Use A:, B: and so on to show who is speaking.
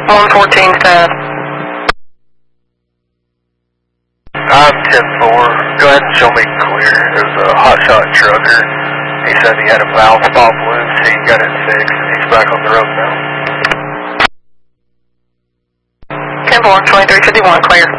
A: 114 staff.
B: I'm 10-4. Go ahead and show me clear. There's a hotshot trucker. He said he had a valve pop loose. He got it fixed and he's back on the road now.
A: 10-4, 2351, clear.